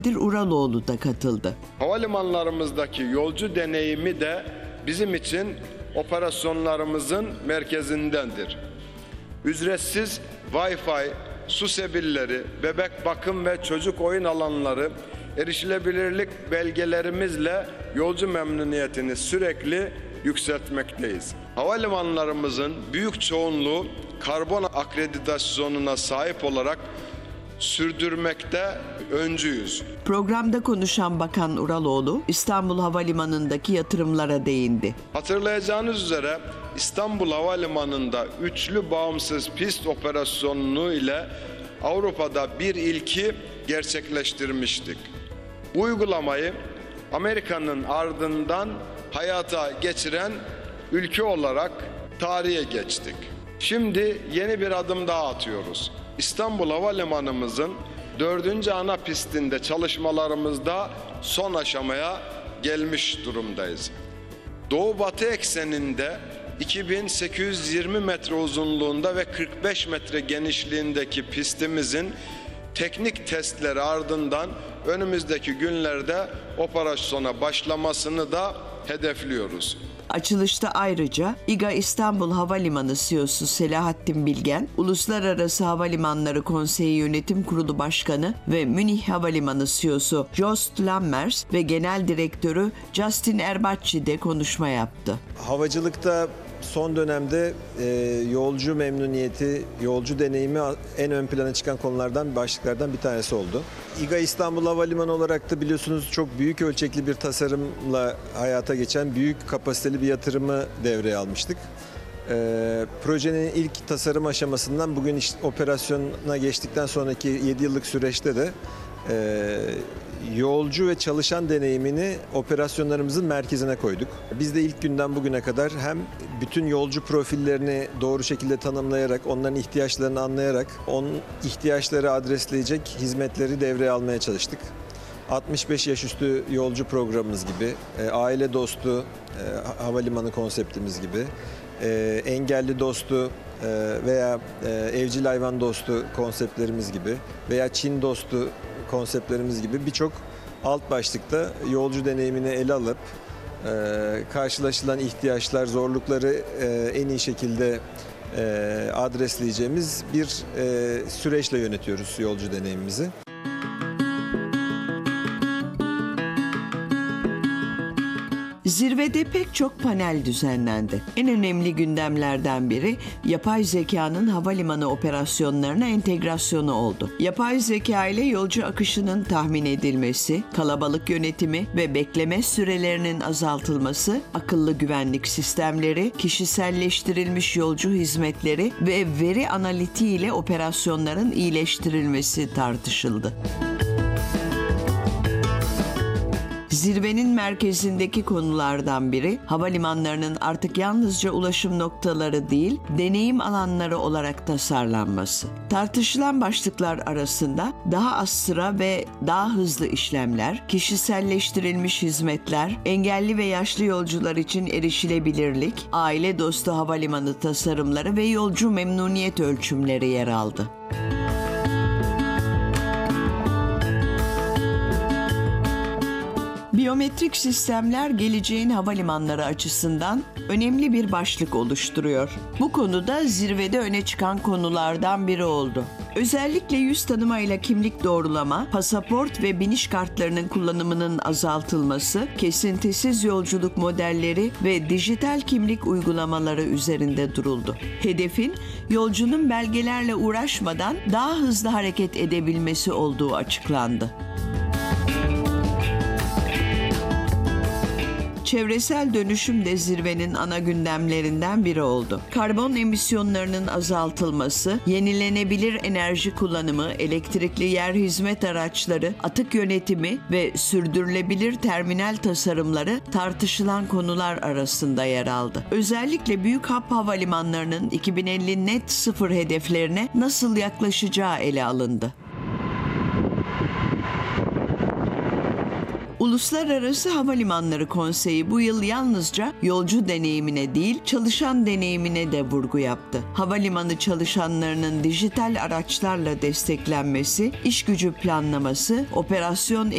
Uraloğlu da katıldı. Havalimanlarımızdaki yolcu deneyimi de bizim için operasyonlarımızın merkezindendir. Ücretsiz Wi-Fi, su sebilleri, bebek bakım ve çocuk oyun alanları, erişilebilirlik belgelerimizle yolcu memnuniyetini sürekli yükseltmekteyiz. Havalimanlarımızın büyük çoğunluğu karbon akreditasyonuna sahip olarak sürdürmekte öncüyüz. Programda konuşan Bakan Uraloğlu, İstanbul Havalimanı'ndaki yatırımlara değindi. Hatırlayacağınız üzere İstanbul Havalimanı'nda üçlü bağımsız pist operasyonu ile Avrupa'da bir ilki gerçekleştirmiştik. Bu uygulamayı Amerika'nın ardından hayata geçiren ülke olarak tarihe geçtik. Şimdi yeni bir adım daha atıyoruz. İstanbul Havalimanımızın 4. ana pistinde çalışmalarımızda son aşamaya gelmiş durumdayız. Doğu-batı ekseninde 2820 metre uzunluğunda ve 45 metre genişliğindeki pistimizin teknik testleri ardından önümüzdeki günlerde operasyona başlamasını da hedefliyoruz. Açılışta ayrıca İGA İstanbul Havalimanı CEO'su Selahattin Bilgen, Uluslararası Havalimanları Konseyi Yönetim Kurulu Başkanı ve Münih Havalimanı CEO'su Joost Lammers ve Genel Direktörü Justin Erbacci de konuşma yaptı. Havacılıkta son dönemde yolcu memnuniyeti, yolcu deneyimi en ön plana çıkan konulardan, başlıklardan bir tanesi oldu. İGA İstanbul Havalimanı olarak da biliyorsunuz çok büyük ölçekli bir tasarımla hayata geçen büyük kapasiteli bir yatırımı devreye almıştık. Projenin ilk tasarım aşamasından bugün operasyona geçtikten sonraki 7 yıllık süreçte de yolcu ve çalışan deneyimini operasyonlarımızın merkezine koyduk. Biz de ilk günden bugüne kadar hem bütün yolcu profillerini doğru şekilde tanımlayarak, onların ihtiyaçlarını anlayarak, onun ihtiyaçları adresleyecek hizmetleri devreye almaya çalıştık. 65 yaş üstü yolcu programımız gibi, aile dostu havalimanı konseptimiz gibi, engelli dostu veya evcil hayvan dostu konseptlerimiz gibi veya Çin dostu konseptlerimiz gibi birçok alt başlıkta yolcu deneyimini ele alıp karşılaşılan ihtiyaçlar, zorlukları en iyi şekilde adresleyeceğimiz bir süreçle yönetiyoruz yolcu deneyimimizi. Zirvede pek çok panel düzenlendi. En önemli gündemlerden biri yapay zekanın havalimanı operasyonlarına entegrasyonu oldu. Yapay zeka ile yolcu akışının tahmin edilmesi, kalabalık yönetimi ve bekleme sürelerinin azaltılması, akıllı güvenlik sistemleri, kişiselleştirilmiş yolcu hizmetleri ve veri analitiği ile operasyonların iyileştirilmesi tartışıldı. Zirvenin merkezindeki konulardan biri, havalimanlarının artık yalnızca ulaşım noktaları değil, deneyim alanları olarak tasarlanması. Tartışılan başlıklar arasında daha az sıra ve daha hızlı işlemler, kişiselleştirilmiş hizmetler, engelli ve yaşlı yolcular için erişilebilirlik, aile dostu havalimanı tasarımları ve yolcu memnuniyet ölçümleri yer aldı. Biyometrik sistemler geleceğin havalimanları açısından önemli bir başlık oluşturuyor. Bu konuda zirvede öne çıkan konulardan biri oldu. Özellikle yüz tanımayla kimlik doğrulama, pasaport ve biniş kartlarının kullanımının azaltılması, kesintisiz yolculuk modelleri ve dijital kimlik uygulamaları üzerinde duruldu. Hedefin, yolcunun belgelerle uğraşmadan daha hızlı hareket edebilmesi olduğu açıklandı. Çevresel dönüşüm de zirvenin ana gündemlerinden biri oldu. Karbon emisyonlarının azaltılması, yenilenebilir enerji kullanımı, elektrikli yer hizmet araçları, atık yönetimi ve sürdürülebilir terminal tasarımları tartışılan konular arasında yer aldı. Özellikle büyük hap havalimanlarının 2050 net sıfır hedeflerine nasıl yaklaşacağı ele alındı. Uluslararası Havalimanları Konseyi bu yıl yalnızca yolcu deneyimine değil, çalışan deneyimine de vurgu yaptı. Havalimanı çalışanlarının dijital araçlarla desteklenmesi, iş gücü planlaması, operasyon